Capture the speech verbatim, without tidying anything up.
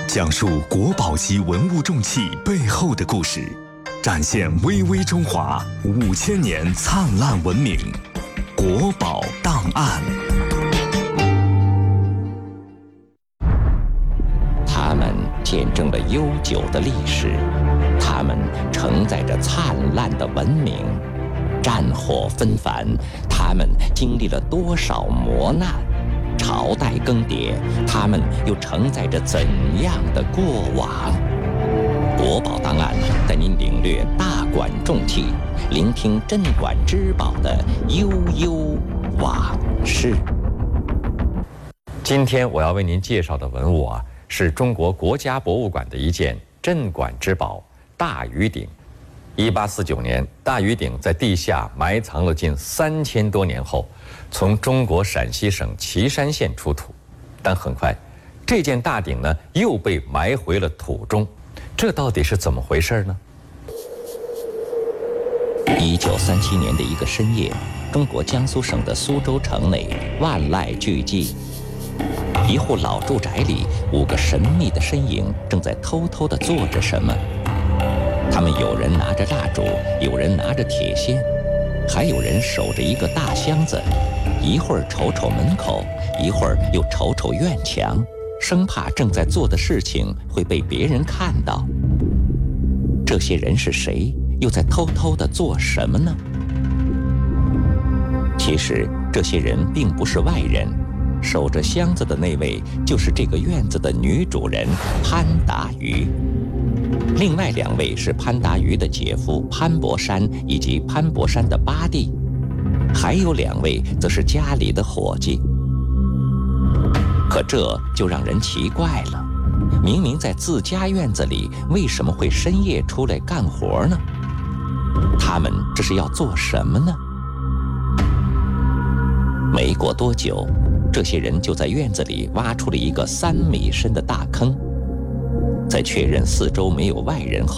讲述国宝级文物重器背后的故事，展现巍巍中华五千年灿烂文明。国宝档案。 他们见证了悠久的历史，他们承载着灿烂的文明。战火纷繁，他们经历了多少磨难？朝代更迭，他们又承载着怎样的过往？国宝档案带您领略大馆重器，聆听镇馆之宝的悠悠往事。 今天我要为您介绍的文物啊，是中国国家博物馆的一件镇馆之宝——大禹鼎。一八四九年，大禹鼎在地下埋藏了近三千多年后，从中国陕西省岐山县出土。但很快，这件大鼎呢又被埋回了土中，这到底是怎么回事呢？ 一九三七年的一个深夜，中国江苏省的苏州城内万籁俱寂，一户老住宅里，五个神秘的身影正在偷偷地做着什么。他们有人拿着蜡烛，有人拿着铁锨，还有人守着一个大箱子，一会儿瞅瞅门口，一会儿又瞅瞅院墙，生怕正在做的事情会被别人看到。这些人是谁？又在偷偷地做什么呢？其实这些人并不是外人，守着箱子的那位就是这个院子的女主人潘达于。另外两位是潘达于的姐夫潘伯山以及潘伯山的八弟，还有两位则是家里的伙计。可这就让人奇怪了，明明在自家院子里，为什么会深夜出来干活呢？他们这是要做什么呢？没过多久，这些人就在院子里挖出了一个三米深的大坑。在确认四周没有外人后，